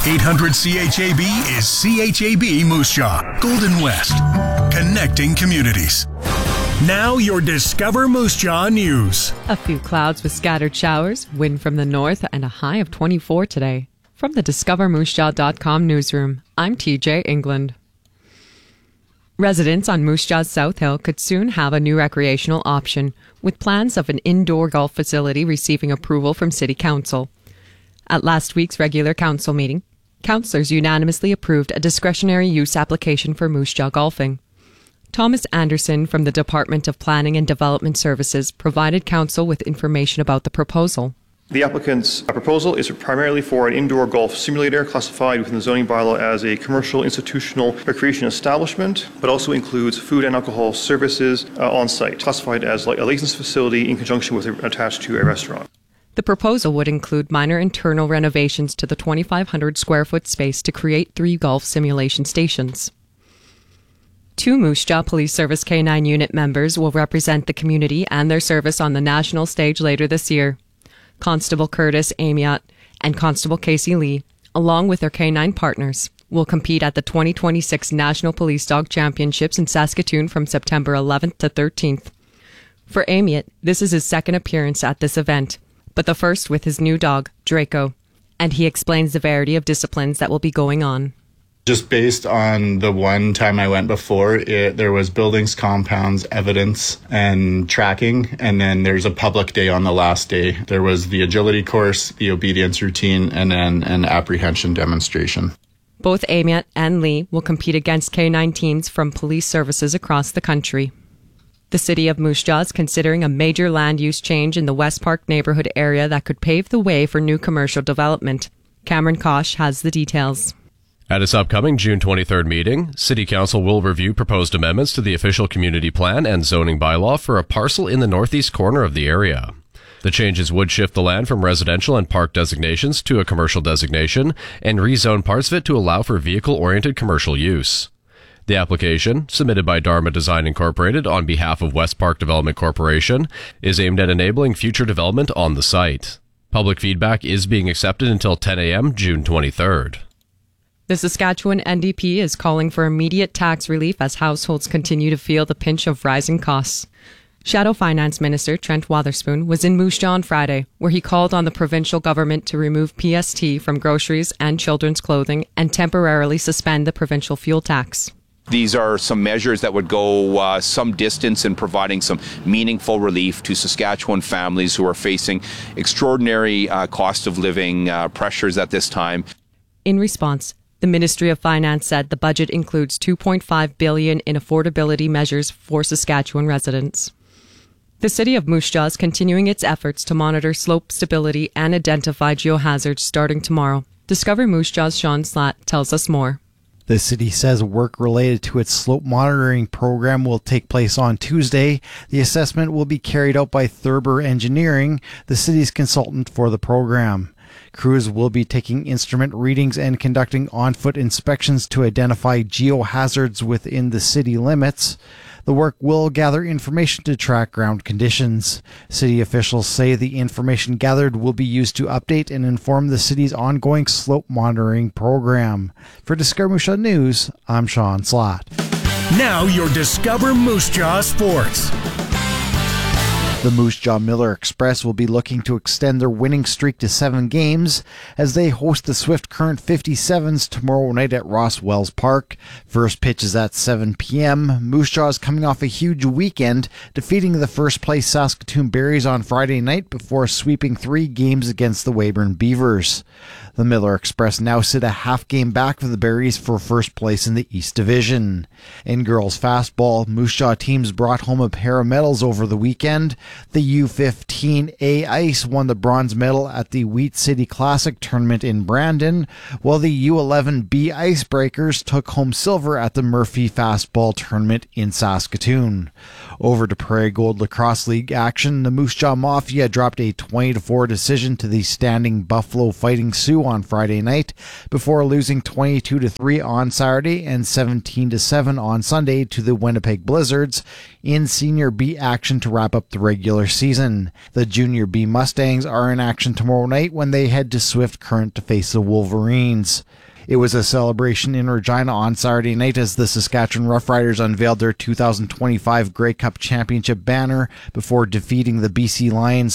800 CHAB is CHAB Moose Jaw, Golden West, connecting communities. Now your Discover Moose Jaw news. A few clouds with scattered showers, wind from the north, and a high of 24 today. From the DiscoverMooseJaw.com newsroom, I'm TJ England. Residents on Moose Jaw's South Hill could soon have a new recreational option, with plans of an indoor golf facility receiving approval from City Council. At last week's regular council meeting, councillors unanimously approved a discretionary use application for Moose Jaw golfing. Thomas Anderson from the Department of Planning and Development Services provided council with information about the proposal. The applicant's proposal is primarily for an indoor golf simulator classified within the zoning bylaw as a commercial institutional recreation establishment, but also includes food and alcohol services on site, classified as a licensed facility in conjunction with attached to a restaurant. The proposal would include minor internal renovations to the 2,500 square foot space to create 3 golf simulation stations. 2 Moose Jaw Police Service K-9 unit members will represent the community and their service on the national stage later this year. Constable Curtis Amiot and Constable Casey Lee, along with their K-9 partners, will compete at the 2026 National Police Dog Championships in Saskatoon from September 11th to 13th. For Amiot, this is his second appearance at this event, but the first with his new dog, Draco, and he explains the variety of disciplines that will be going on. Just based on the one time I went before, there was buildings, compounds, evidence, and tracking. And then there's a public day on the last day. There was the agility course, the obedience routine, and then an apprehension demonstration. Both Amiot and Lee will compete against K-9 teams from police services across the country. The City of Moose Jaw is considering a major land use change in the West Park neighborhood area that could pave the way for new commercial development. Cameron Kosh has the details. At its upcoming June 23rd meeting, City Council will review proposed amendments to the official community plan and zoning bylaw for a parcel in the northeast corner of the area. The changes would shift the land from residential and park designations to a commercial designation and rezone parts of it to allow for vehicle-oriented commercial use. The application, submitted by Dharma Design Incorporated on behalf of West Park Development Corporation, is aimed at enabling future development on the site. Public feedback is being accepted until 10 a.m. June 23rd. The Saskatchewan NDP is calling for immediate tax relief as households continue to feel the pinch of rising costs. Shadow Finance Minister Trent Wotherspoon was in Moose Jaw on Friday, where he called on the provincial government to remove PST from groceries and children's clothing and temporarily suspend the provincial fuel tax. These are some measures that would go some distance in providing some meaningful relief to Saskatchewan families who are facing extraordinary cost of living pressures at this time. In response, the Ministry of Finance said the budget includes $2.5 billion in affordability measures for Saskatchewan residents. The City of Moose Jaw is continuing its efforts to monitor slope stability and identify geohazards starting tomorrow. Discover Moose Jaw's Sean Slatt tells us more. The city says work related to its slope monitoring program will take place on Tuesday. The assessment will be carried out by Thurber Engineering, the city's consultant for the program. Crews will be taking instrument readings and conducting on-foot inspections to identify geohazards within the city limits. The work will gather information to track ground conditions. City officials say the information gathered will be used to update and inform the city's ongoing slope monitoring program. For Discover Moose Jaw News, I'm Sean Slatt. Now your Discover Moose Jaw Sports. The Moose Jaw Miller Express will be looking to extend their winning streak to 7 games as they host the Swift Current 57s tomorrow night at Ross Wells Park. First pitch is at 7 p.m. Moose Jaw is coming off a huge weekend, defeating the first-place Saskatoon Berries on Friday night before sweeping 3 games against the Weyburn Beavers. The Miller Express now sit a half game back of the Berries for first place in the East Division. In girls fastball, Moose Jaw teams brought home a pair of medals over the weekend. The U15A Ice won the bronze medal at the Wheat City Classic tournament in Brandon, while the U11B Icebreakers took home silver at the Murphy Fastball tournament in Saskatoon. Over to Prairie Gold Lacrosse League action, the Moose Jaw Mafia dropped a 20-4 decision to the standing Buffalo Fighting Sioux on Friday night before losing 22-3 on Saturday and 17-7 on Sunday to the Winnipeg Blizzards in Senior B action to wrap up the regular regular season. The Junior B Mustangs are in action tomorrow night when they head to Swift Current to face the Wolverines. It was a celebration in Regina on Saturday night as the Saskatchewan Roughriders unveiled their 2025 Grey Cup Championship banner before defeating the BC Lions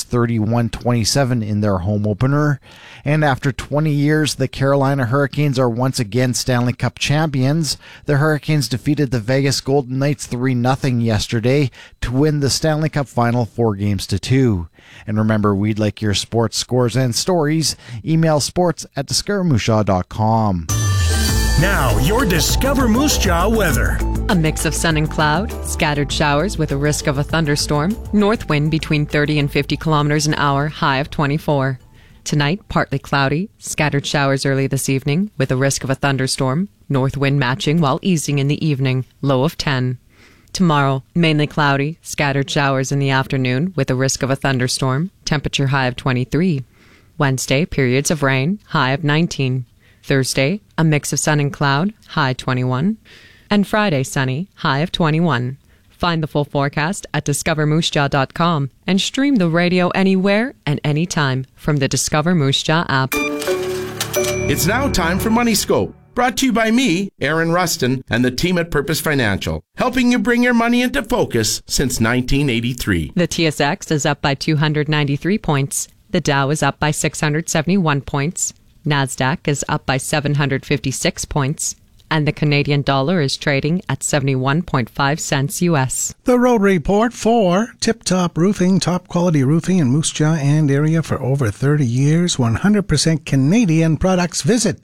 31-27 in their home opener. And after 20 years, the Carolina Hurricanes are once again Stanley Cup champions. The Hurricanes defeated the Vegas Golden Knights 3-0 yesterday to win the Stanley Cup final 4-2. And remember, we'd like your sports scores and stories. Email sports@discovermoose.com. Now, your Discover Moose Jaw weather. A mix of sun and cloud, scattered showers with a risk of a thunderstorm, north wind between 30 and 50 kilometers an hour, high of 24. Tonight, partly cloudy, scattered showers early this evening with a risk of a thunderstorm, north wind matching while easing in the evening, low of 10. Tomorrow, mainly cloudy, scattered showers in the afternoon with a risk of a thunderstorm, temperature high of 23. Wednesday, periods of rain, high of 19. Thursday, a mix of sun and cloud, high 21. And Friday, sunny, high of 21. Find the full forecast at discovermoosejaw.com and stream the radio anywhere and anytime from the Discover Moose Jaw app. It's now time for Money Scope. Brought to you by me, Aaron Rustin, and the team at Purpose Financial, helping you bring your money into focus since 1983. The TSX is up by 293 points. The Dow is up by 671 points. NASDAQ is up by 756 points. And the Canadian dollar is trading at 71.5 cents U.S. The road report for Tip Top Roofing, top quality roofing in Moose Jaw and area for over 30 years. 100% Canadian products. Visit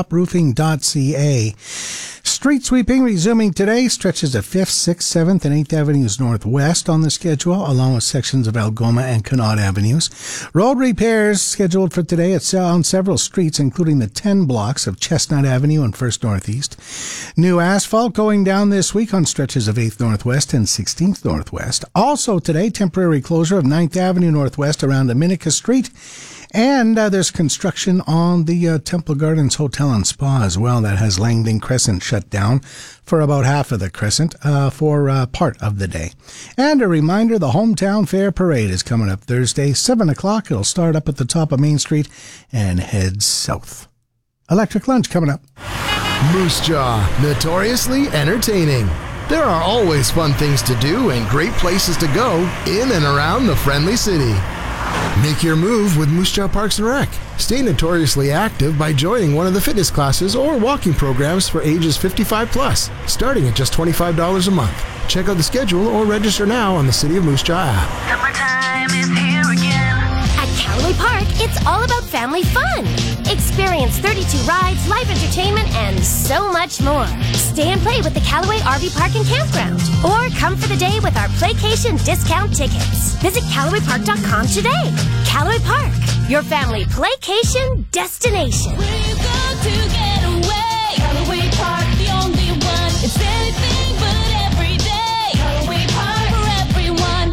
tiptoproofing.ca. Street sweeping resuming today. Stretches of 5th, 6th, 7th, and 8th Avenues Northwest on the schedule, along with sections of Algoma and Connaught Avenues. Road repairs scheduled for today on several streets, including the 10 blocks of Chestnut Avenue and 1st Northeast. New asphalt going down this week on stretches of 8th Northwest and 16th Northwest. Also today, temporary closure of 9th Avenue Northwest around Dominica Street. And there's construction on the Temple Gardens Hotel and Spa as well that has Langdon Crescent shut down for about half of the crescent for part of the day. And a reminder, the Hometown Fair Parade is coming up Thursday, 7 o'clock. It'll start up at the top of Main Street and head south. Electric Lunch coming up. Moose Jaw, notoriously entertaining. There are always fun things to do and great places to go in and around the friendly city. Make your move with Moose Jaw Parks and Rec. Stay notoriously active by joining one of the fitness classes or walking programs for ages 55 plus, starting at just $25 a month. Check out the schedule or register now on the City of Moose Jaw app. Summertime is here again. At Callaway Park, it's all about family fun. Experience 32 rides, live entertainment, and so much more. Stay and play with the Callaway RV Park and Campground. Or come for the day with our Playcation discount tickets. Visit CallawayPark.com today. Callaway Park, your family Playcation destination. Where you go to get away. Callaway Park, the only one. It's anything but every day. Callaway Park for everyone.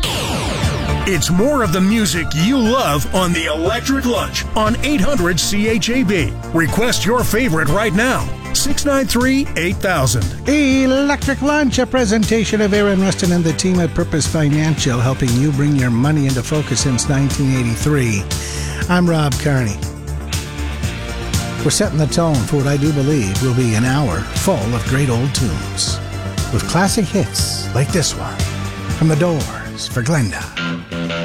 It's more of the music you love on the Electric Lunch on 800 CHAB. Request your favorite right now. 693-8000. Electric Lunch, a presentation of Aaron Rustin and the team at Purpose Financial, helping you bring your money into focus since 1983. I'm Rob Carney. We're setting the tone for what I do believe will be an hour full of great old tunes, with classic hits like this one from The Doors for Glenda.